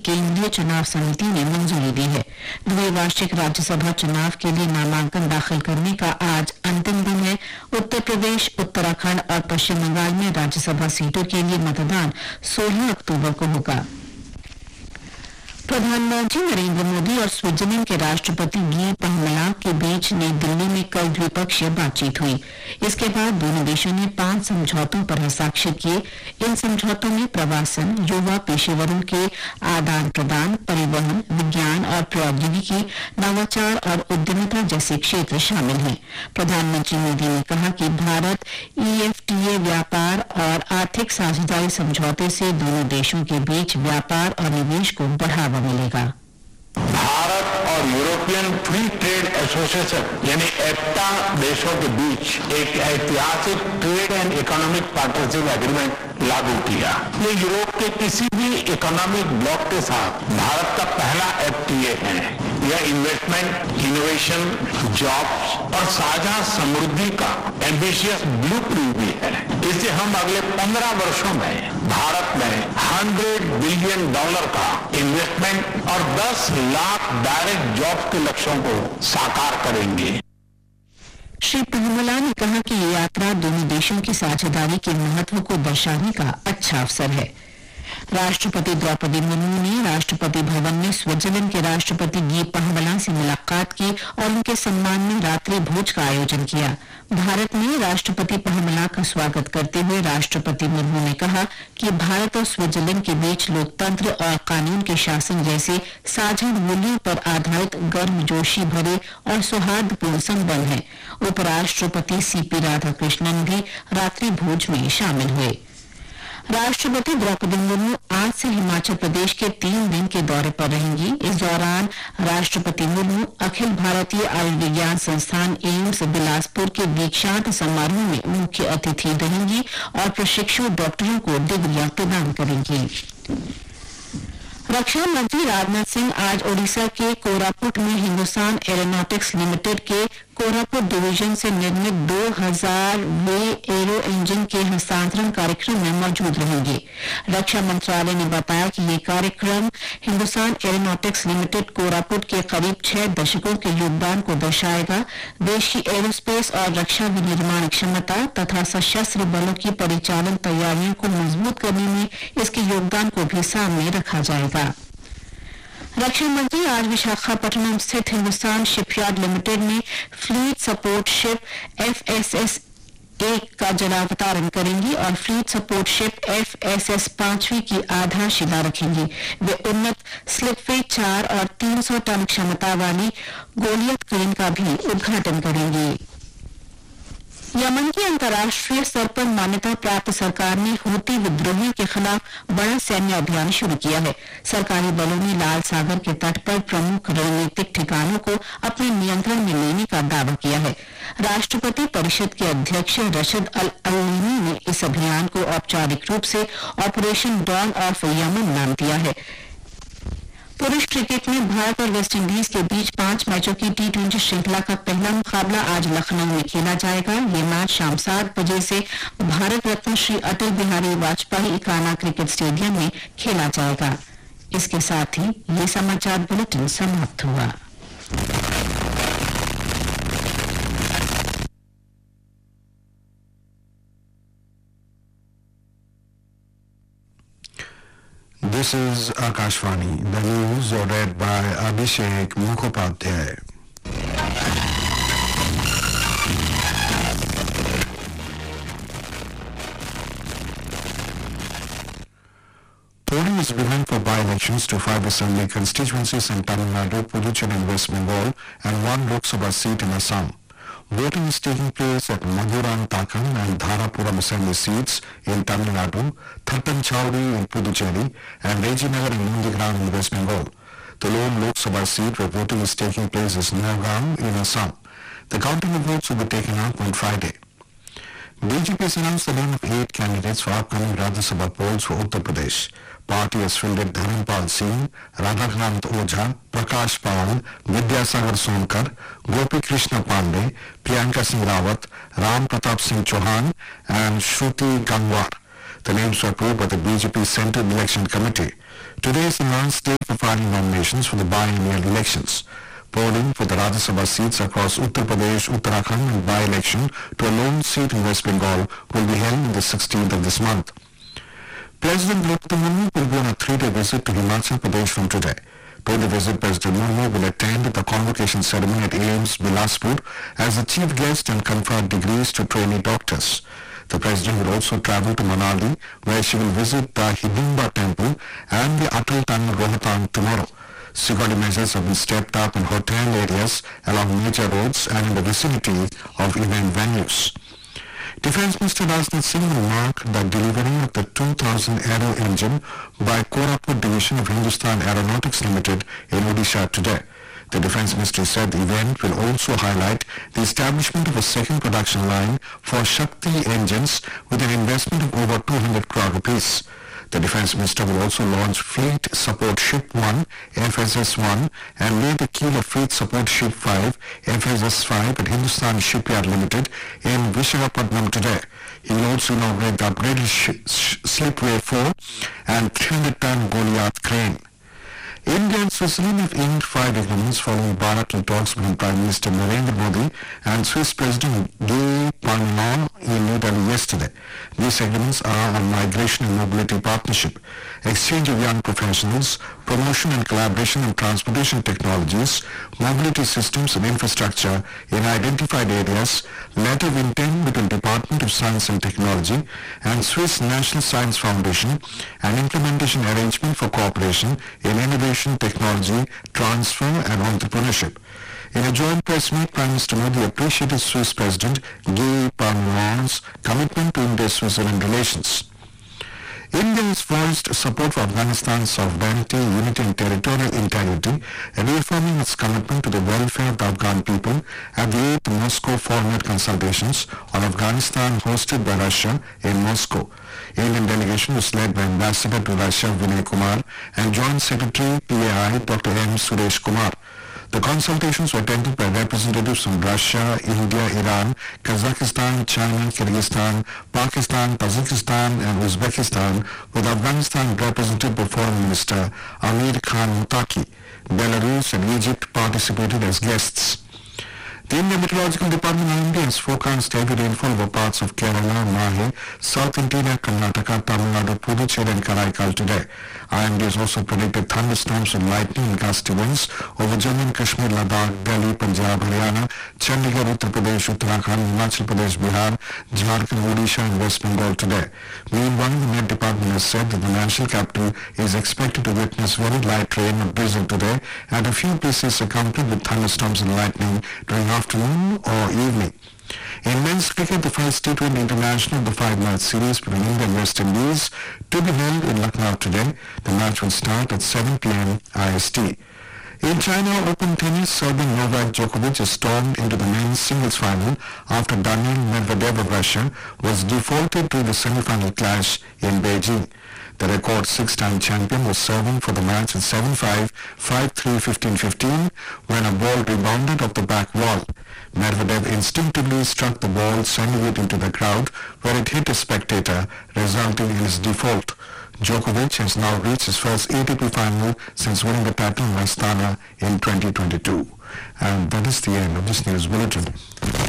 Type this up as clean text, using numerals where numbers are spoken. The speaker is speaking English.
केंद्रीय चुनाव समिति ने मंजूरी दी है। द्विवार्षिक राज्यसभा चुनाव के लिए नामांकन दाखिल करने का आज अंतिम दिन है। उत्तर प्रदेश, उत्तराखंड और पश्चिम बंगाल में राज्यसभा सीटों के लिए मतदान 16 अक्टूबर को होगा। प्रधानमंत्री नरेंद्र मोदी और स्विट्जरलैंड के राष्ट्रपति गी पहमलाक के बीच नई दिल्ली में कल द्विपक्षीय बातचीत हुई। इसके बाद दोनों देशों ने 5 समझौतों पर हस्ताक्षर किए। इन समझौतों में प्रवासन, युवा पेशेवरों के आदान प्रदान, परिवहन, विज्ञान और प्रौद्योगिकी, नवाचार और उद्यमिता जैसे क्षेत्र शामिल हैं। प्रधानमंत्री मोदी ने कहा कि भारत EFTA व्यापार और आर्थिक साझेदारी समझौते से दोनों देशों के बीच व्यापार और निवेश को बढ़ावा मिलेगा। भारत और यूरोपियन फ्री ट्रेड एसोसिएशन यानी एफ्टा देशों के बीच एक ऐतिहासिक trade and economic partnership agreement लागू किया। ये यूरोप के किसी भी इकोनॉमिक ब्लॉक के साथ भारत का पहला FTA है। यह इन्वेस्टमेंट, इनोवेशन, जॉब्स और साझा समृद्धि का एम्बिशियस ब्लूप्रिंट भी है। इससे हम अगले 15 वर्षों में भारत में $100 बिलियन का इन्वेस्टमेंट और 10 लाख डायरेक्ट जॉब्स के लक्ष्यों को साकार करेंगे। श्री पहमला ने कहा कि ये यात्रा दोनों देशों की साझेदारी के महत्व को दर्शाने का अच्छा अवसर है। राष्ट्रपति द्रौपदी मुर्मू ने राष्ट्रपति भवन में स्विट्जरलैंड के राष्ट्रपति गी पहमलाक से मुलाकात की और उनके सम्मान में रात्रि भोज का आयोजन किया। भारत में राष्ट्रपति पहमलाक का स्वागत करते हुए राष्ट्रपति मुर्मू ने कहा कि भारत और स्विट्जरलैंड के बीच लोकतंत्र और कानून के शासन जैसे साझा मूल्यों पर आधारित गर्मजोशी भरे और सौहार्दपूर्ण संबंध हैं। उपराष्ट्रपति CP राधाकृष्णन भी रात्रि भोज में शामिल हुए। राष्ट्रपति द्रौपदी मुर्मू आज से हिमाचल प्रदेश के 3 दिन के दौरे पर रहेंगी। इस दौरान राष्ट्रपति मुर्मू अखिल भारतीय आयुर्विज्ञान संस्थान एम्स बिलासपुर के दीक्षांत समारोह में मुख्य अतिथि रहेंगी और प्रशिक्षु डॉक्टरों को डिग्रियां प्रदान करेंगी। रक्षा मंत्री राजनाथ सिंह आज ओडिशा के कोरापुट में हिंदुस्तान एरोनॉटिक्स लिमिटेड के कोरापुट डिवीजन से निर्मित 2000वें एरो इंजन के हस्तांतरण कार्यक्रम में मौजूद रहेंगे। रक्षा मंत्रालय ने बताया कि ये कार्यक्रम हिंदुस्तान एरोनॉटिक्स लिमिटेड कोरापुट के करीब 6 दशकों के योगदान को दर्शाएगा। देश की एरोस्पेस और रक्षा विनिर्माण क्षमता तथा सशस्त्र बलों की परिचालन तैयारियों को मजबूत करने में इसके योगदान को भी सामने रखा जाएगा। रक्षा मंत्री आज विशाखापट्टनम स्थित हिंदुस्तान शिपयार्ड लिमिटेड में फ्लीट सपोर्ट शिप FSS-1 का जलावतरण करेंगी और फ्लीट सपोर्ट शिप FSS 5वीं की आधारशिला रखेंगी। वे उन्नत स्लिपवे 4 और 300 टन क्षमता वाली गोलियत क्रेन का भी उद्घाटन करेंगी। यमन की अंतर्राष्ट्रीय स्तर पर मान्यता प्राप्त सरकार ने हूती विद्रोहियों के खिलाफ बड़ा सैन्य अभियान शुरू किया है। सरकारी बलों ने लाल सागर के तट पर प्रमुख रणनीतिक ठिकानों को अपने नियंत्रण में लेने का दावा किया है। राष्ट्रपति परिषद के अध्यक्ष रशद अल अलनी ने इस अभियान को औपचारिक रूप से ऑपरेशन डॉन ऑफ यमन नाम दिया है। पुरुष क्रिकेट में भारत और वेस्टइंडीज के बीच 5 मैचों की T20 श्रृंखला का पहला मुकाबला आज लखनऊ में खेला जाएगा। ये मैच शाम 7 बजे से भारत रत्न श्री अटल बिहारी वाजपेयी इकाना क्रिकेट स्टेडियम में खेला जाएगा। इसके साथ ही ये समाचार बुलेटिन समाप्त हुआ। This is Akashvani. The news are read by Abhishek Mukhopadhyay. Polling is begun for by-elections to 5 assembly constituencies in Tamil Nadu, Puducherry and West Bengal and 1 Lok Sabha seat in Assam. Voting is taking place at Madurantakam and Dharapuram assembly seats in Tamil Nadu, Thattanchaudi in Puducherry and Rajinagar and Nandigram in West Bengal. The lone Lok Sabha seat where voting is taking place is Nagaon in Assam. The counting of votes will be taken up on Friday. BJP has announced the name of 8 candidates for upcoming Rajya Sabha polls for Uttar Pradesh. Party has fielded Dhananpal Singh, Radhakant Ojha, Prakash Pawal, Vidyasagar Sonkar, Gopi Krishna Pandey, Priyanka Singh Rawat, Ram Pratap Singh Chauhan and Shruti Gangwar. The names were approved by the BJP Central Election Committee. Today is the last day for filing nominations for the biennial elections. Polling for the Rajya Sabha seats across Uttar Pradesh, Uttarakhand and by-election to a lone seat in West Bengal will be held on the 16th of this month. President Draupadi Murmu will go on a 3-day visit to Himachal Pradesh from today. During the visit, President Murmu will attend the convocation ceremony at AIIMS Bilaspur as the chief guest and confer degrees to trainee doctors. The President will also travel to Manali, where she will visit the Hidimba Temple and the Atal Tunnel Rohtang tomorrow. Security measures have been stepped up in hotel areas along major roads and in the vicinity of event venues. Defence Minister Rajnath Singh will mark the delivery of the 2000 Aero engine by Koraput Division of Hindustan Aeronautics Limited in Odisha today. The Defence Ministry said the event will also highlight the establishment of a second production line for Shakti engines with an investment of over 200 crore rupees. The Defence Minister will also launch Fleet Support Ship 1, FSS-1, and lay the keel of Fleet Support Ship 5, FSS-5 at Hindustan Shipyard Limited in Visakhapatnam today. He will also inaugurate the upgraded Slipway 4 and 300-ton Goliath crane. India and Switzerland have inked 5 agreements following bilateral talks between Prime Minister Narendra Modi and Swiss President Guy Parmelin in New Delhi yesterday. These agreements are on migration and mobility partnership, exchange of young professionals, promotion and collaboration in transportation technologies, mobility systems and infrastructure in identified areas, letter of intent between Department of Science and Technology and Swiss National Science Foundation, and implementation arrangement for cooperation in innovation, technology, transfer and entrepreneurship. In a joint press meet, Prime Minister Modi appreciated Swiss President Guy Parmelin's commitment to India-Switzerland relations. India has voiced support for Afghanistan's sovereignty, unity and territorial integrity, reaffirming its commitment to the welfare of the Afghan people at the 8th Moscow Format Consultations on Afghanistan hosted by Russia in Moscow. Indian delegation was led by Ambassador to Russia Vinay Kumar and Joint Secretary PAI Dr. M. Suresh Kumar. The consultations were attended by representatives from Russia, India, Iran, Kazakhstan, China, Kyrgyzstan, Pakistan, Tajikistan and Uzbekistan, with Afghanistan represented by Foreign Minister Amir Khan Muttaqi. Belarus and Egypt participated as guests. The Indian Meteorological Department of India has forecast heavy rainfall over parts of Kerala, Mahe, South India, Karnataka, Tamil Nadu, Puducherry and Karaikal today. IMD has also predicted thunderstorms with lightning and gusty winds over Jammu and Kashmir, Ladakh, Delhi, Punjab, Haryana, Chandigarh, Uttar Pradesh, Uttarakhand, Himachal Pradesh, Bihar, Jharkhand, Odisha and West Bengal today. Meanwhile, the Met Department has said that the national capital is expected to witness very light rain or drizzle today at a few places accompanied with thunderstorms and lightning during afternoon or evening. In men's cricket, the first T20 International of the 5-match series between India and West Indies to be held in Lucknow today. The match will start at 7 p.m. IST. In China Open tennis, Serbian Novak Djokovic has stormed into the men's singles final after Daniil Medvedev of Russia was defaulted to the semi-final clash in Beijing. The record 6-time champion was serving for the match at 7-5, 5-3, 15-15 when a ball rebounded off the back wall. Medvedev instinctively struck the ball, sending it into the crowd where it hit a spectator, resulting in his default. Djokovic has now reached his first ATP final since winning the title in Astana in 2022. And that is the end of this news bulletin.